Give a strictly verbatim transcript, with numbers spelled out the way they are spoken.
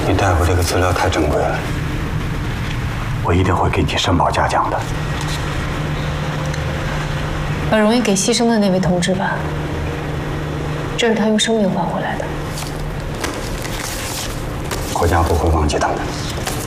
你大夫这个资料太珍贵了，我一定会给你申报嘉奖的。 把容易给牺牲的那位同志吧，这是他用生命换回来的。 国家不会忘记他们的。